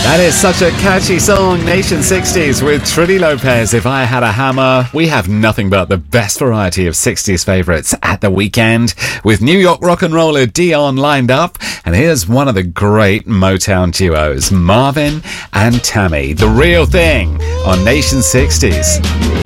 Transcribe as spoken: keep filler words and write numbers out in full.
That is such a catchy song, Nation sixties with Trini Lopez, If I Had a Hammer. We have nothing but the best variety of sixties favourites at the weekend with New York rock and roller Dion lined up. And here's one of the great Motown duos, Marvin and Tammy, The Real Thing on Nation sixties.